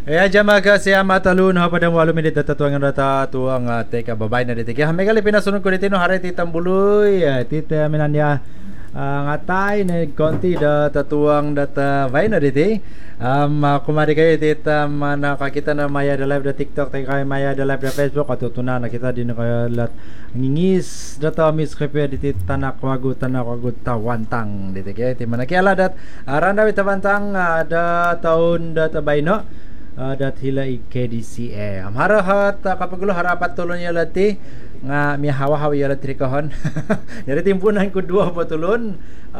Ya jamaga siya matalun ha pada walu minit data tuang data tuang teka babay na dito. Kaya megali pinasunod ko dito no hari tita buloy tita minanya ngatay na konti data tuang data bay na dito. Kumari kayo tita nakakita na maya da live da TikTok tayo kayo maya da live da Facebook at tutuna na kita din kayo lat ngingis data miss kayo dito tanak wagu tawantang dito kaya ti manakiala dat randa bitawantang da tahun data bay no. Dat hila KDCA. Harahat kapagulo harapat tulon ya lati nga mi hawa-hawa ya lati kahon. Jadi timpunan ko dua patulon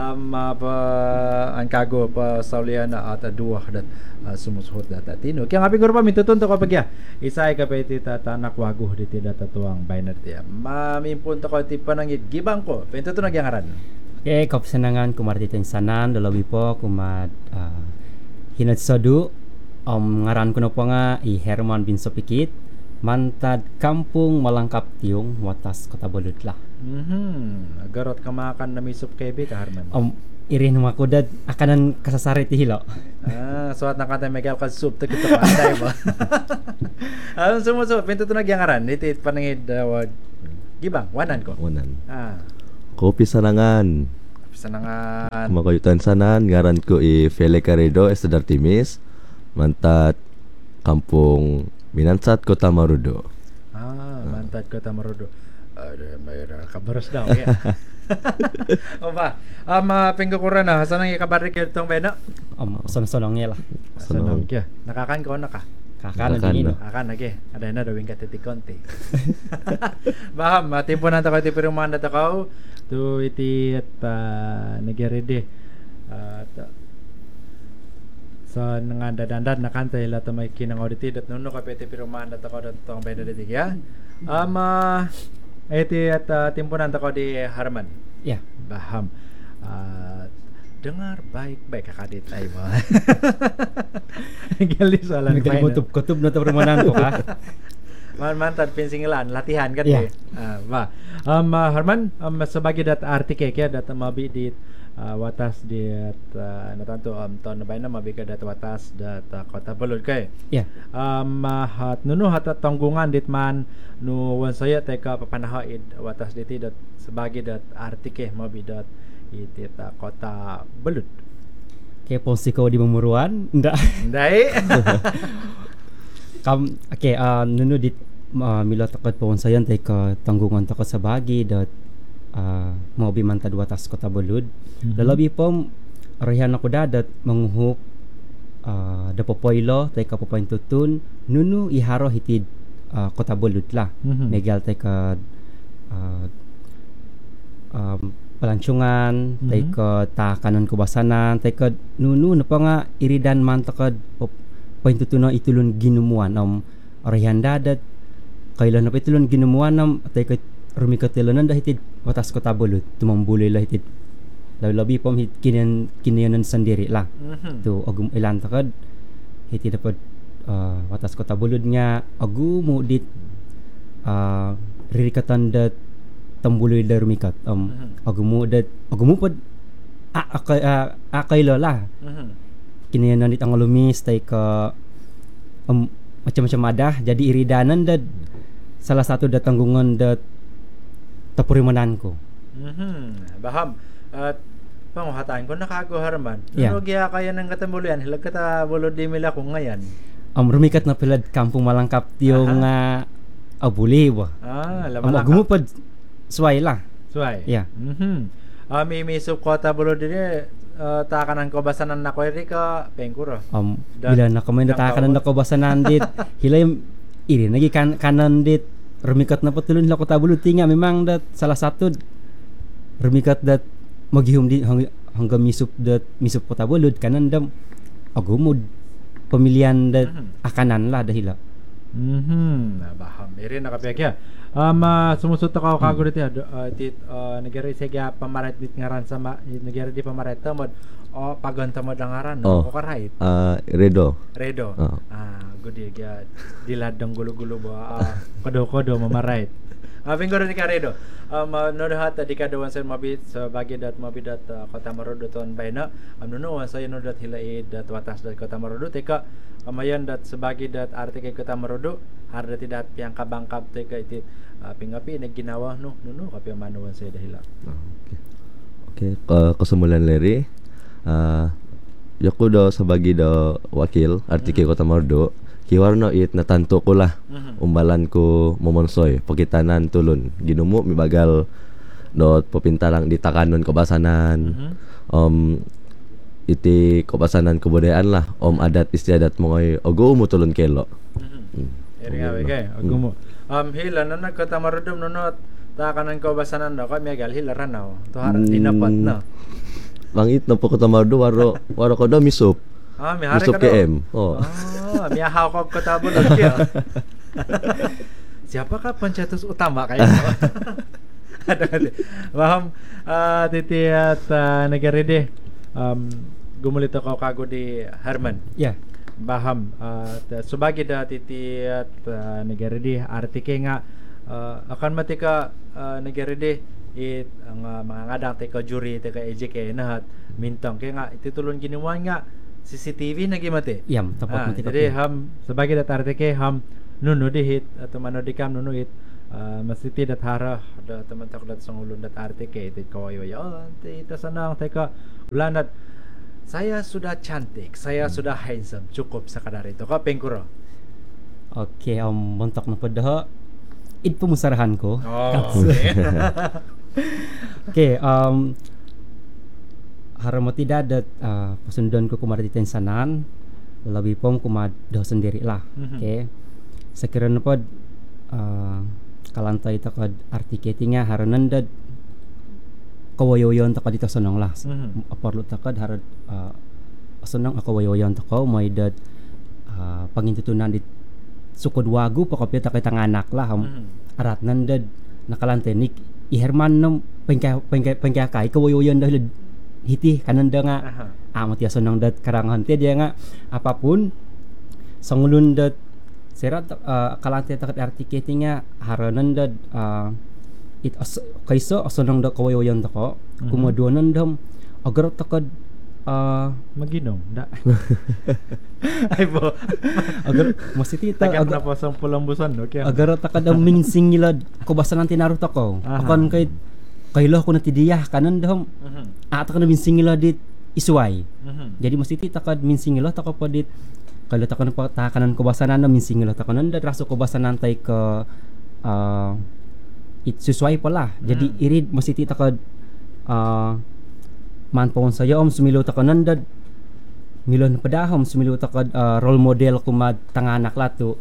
ang kago pa sauliana at dua dat sumusuhot data tino. Kaya ngapi ko pa mitutun to kapag ya. Isay ka pa iti tanak waguh diti data tuang binary ti. Mamimpun to ko ti panangit gibang ko. Pintuto nagyangaran. Okay, kapsenangan kumartitin sanan dalawi po kumad hinat sadu ngaran ko na po nga Herman bin Sopikit mantad kampung Malangkap Tiong watas Kota Baludla. Garot ka makan na misup kebe ka Herman. Irin makudad akanan kasasari ti hilo. Suat na kanta megal ka soup to kita panday mo. Sumuso pinto to nagyangaran iti panangid gibang wanan ko. Wanan. Kopi sanangan. Makayutan sanan ngaran ko Fele Caredo Estedartimis. Mantat kampung Minansat Kota Marudo. Mantat Kota Marudo. Mayroon kabaros daw ya. Opa, pinggukuran na hasan ang ikabarik itong bena. Sonong lah. Sonong kya. Nakakan ko naka. Kakan din. Kakan lagi. Ada na dawing katiti konti. Baham, timpo na tako iti pirumahan na takaw. Tu iti at nagyaridi. So nga dadandad na kantay la tamay kinang auditi dat nuno kapete pirumahan dat ako dat tong beda detik ya. Iti at timpunan tako di Harman. Ya, Baham. Dengar baik-baik kakadit ay mo. Gali salan pa. Kutub na pirumahan ko ka. Mantad pinsingilan latihan kan yeah. Harman sebagai dat artike kaya dat mabi di watas di natanto tahun na mabi ka dat watas dat Kota Balud kay. Yeah. Hat nuno hat tanggungan dit man nu wan saya teka papanahaid watas diti dat sebagai dat artike mabi dat iti Kota Balud. Kay posiko di memuruan ndak. Ndai. Nuno dit mila takot po sayan tay ka tanggungan takot sa bagi dat mau bimantad watas Kota Balud. Lalabi po rehan ako dadat manghup da popoylo tay ka popoyn tutun nuno iharo hitid Kota Balud la. Megal tay ka palansyungan tay ka takanon kubasanan tay ka nuno na pa nga iridan man takad poin tutuno itulun ginumuan rehan dadat kailan na pa itulun ginumuan tay ka rumikatilanan dahitid watas Kota Balud tumambuloy la hitid labi pom hit kinayanan sandiri la to agum ilan takad hitid dapat watas Kota Balud nga agumo dit ririkatan dat tambuloy da rumikat agumo pod akay la kinayanan dit ang lumis tay ka macam-macam ada jadi iridanan dat salah satu dat tanggungan dat tapurimanan ko. Baham at panguhataan ko nakago Harman. Yeah. Ano kaya kaya ng katambulian hilag kata Balud di mila ko ngayon. Rumikat na pilad kampung Malangkap yung abuli ba. Malangkap. Gumupad sway la. Sway. Yeah. May Kota Balud din takanan ko basanan na ko ka pengkuro. Bila na kamay na takanan na ko basanan dit hilay iri nagi kanan dit rumikat na patulun la Kota Balud tinga memang dat salah satu rumikat dat maghihum di hanggang misup Kota Balud kanan dam agumud pemilihan dat akanan la dahila. Baham iri nakapiyak ya. Sumusot ako kago dito negara sige pamaret dit ngaran sama negara di pamaret tamod paganta mo dangaran no ko right. Redo. gudi kaya diladang gulu-gulu ba kodo-kodo mamarait. Aping ko rin ni Karedo. Nodahat di kadawan sa mabit sa bagidat mabidat Kota Marudu ton bayna. Nunuan sa nodat hilaid dat watas dat Kota Marudu teka amayan dat sebagi dat arti kay Kota Marudu harda tidak piang kabangkap teka iti pingapi na ginawa nuno kapi manuan sa dahila. Okay, kesemulan leri. Yaku do sebagi do wakil arti kay Kota Marudu. Kiwarno it natanto ko lah umbalan ko momonsoy pagitanan tulun ginumo mibagal dot popintalang di takanon kebasanan iti kebasanan kebudayaan lah adat istiadat mongoy ogo mo tulun kelo eri nga kay ogo mo hila na Kota Marudu nunot takanan kebasanan do kami agal hilaran na to harap dinapat na langit na po Kota Marudu waro ko do misup mihari misup ka KM miyahaw ko Kota Marudu siapakah pencetus utama kayak ada paham titiat negara deh gumulito kau kago di Herman Ya. paham sebagai dah titiat negara deh artinya nga akan matika negara deh it mga ngadang teka juri teka EJK nahat mintang kaya nga itutulon ginawa nga CCTV na gimati. Yam, tepat mati Jadi ham sebagai dat artike ham nunu dihit atau manodikam nunu it mesti dat harah ada teman tak dat sangulun dat artike itu kawayo itu senang teka ulanat saya sudah cantik, saya sudah handsome, cukup sekadar itu. Kau pengkuro. Oke, montok na pedah it pemusarahan ko. Oke, haramo tidak ada pasundan ko kumada tensanan lebih pom kumada sendiri lah. Oke. Sekiranya pod kalanta ita kad artiketingnya haranan dad kawayoyon ta kadita sonong lah. Aparlo ta kad harad sonong akawayoyon ta ko may dad pangintutunan di sukod wagu pakapya ta kay tanganak lah. Arat nandad nakalantenik iherman nom pengkay kawayoyon dahil hiti kananda nga matiaso nang dat karangan te dia nga apapun sangulun dat serat kalante takat artiketi nga haranan dat it kaiso aso nang da kawayoyan ta ko kumaduanan dam agar takad maginom da ay bo agar masiti ta agar na pasang pulambusan no kaya agar takad minsing ngilad kubasan tinaro ta ko akan kay kailah ko natidiyah kanan dahom ata ka na minsingila dit isuway jadi mesti takad minsingila takad pa dit kalau takad pa takanan ko basanan na minsingila takanan da raso ko basanan tay ke it susuway pala jadi irid mesti takad manpawon sayo sumilo takanan da milon padahom sumilo takad role model kumad tanganak lato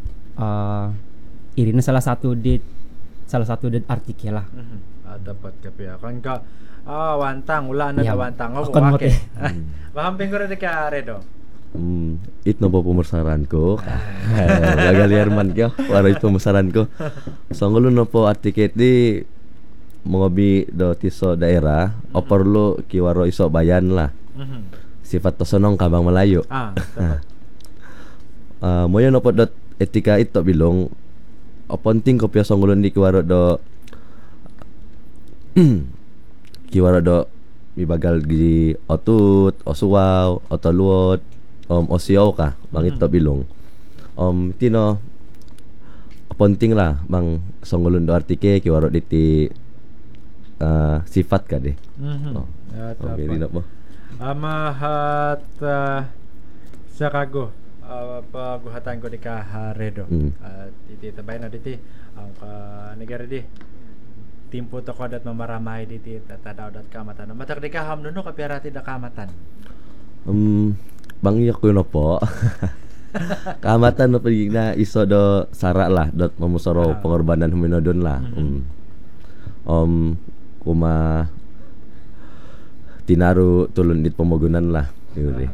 irid na salah satu dit artikel lah dapat kapiakan ka wantang wala na wantang ako wake mahamping ko rin ka Redo it na po pumusaran ko gagaliarman ko para ito pumusaran ko sangulo na po atiket di mga bi do tiso daerah operlo kiwaro iso bayan lah sifat to sonong kabang malayo moyo na po dot etika ito bilong oponting ko pia sangulo di kiwaro do kiwara do mibagal di otut, osuwaw, otoluot, osiyaw ka, bangit to bilong. Tino ponting lah bang songulun do artike kiwara diti sifat ka de. Okay, dina po. Amahat sakago paguhatan ko di ka Redo. Titi tabay na diti ang negara di timpo to ko dat mamaramay diti tatadaw dat kamatan matak di kaham nuno kapirati da kamatan bangyak ko na po kamatan no pagig na iso do sara lah dot mamusoro pengorbanan huminodon lah kuma tinaru tulun dit pemagunan lah yuri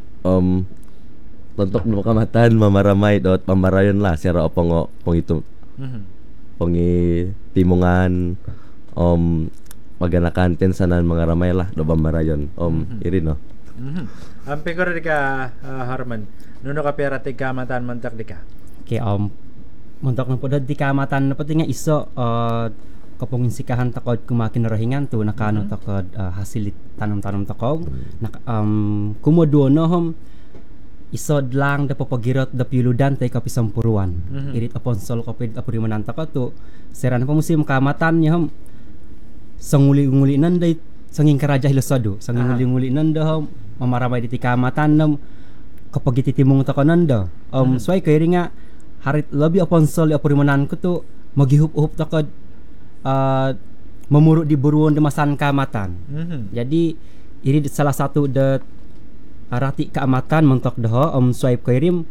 tontok no kamatan mamaramay dot pambarayon lah siara opong pengitung pengi timungan maganakan tensanan mga ramay lah do bambarayon iri no Ampe ko rin ka Harman. Nuno ka pera ti kamatan mantak di ka. Okay, muntok na po dad di kamatan na pati nga iso kapong insikahan takod kumakin rahingan to nakano takod hasilit tanam-tanam takog kumodo no hom isod lang da papagirot da piludan tay kapisang puruan irit upon sol kapid apurimanan takod to seran pa musim kamatan nya hom sanguli-nguli nan day sanging karaja hilosado sanging-nguli nan da hom mamaramay di kamatan nam kapag ititimong takod nan da sway kay nga harit labi upon sol apurimanan ko to maghihup-hup takod memuruk di buruan demasan keamatan. Jadi ini salah satu de rati keamatan mentok deho swipe kirim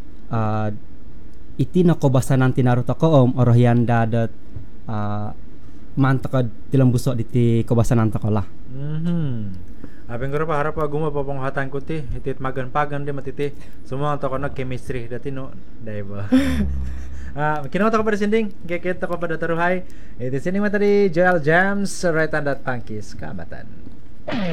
iti nakobasanan tinaru toko orohyanda de mantok tilang busok di kobasanan toko lah. Abeng ko pa harap aguma papanghatan ko ti itit magan-pagan di matiti semua toko na chemistry dati no daiba. Kinamata ko pada sinding, kikita ko pada taruhay. Ito sinding mata di Joel Jams, right hand at Punkies, Kamatan.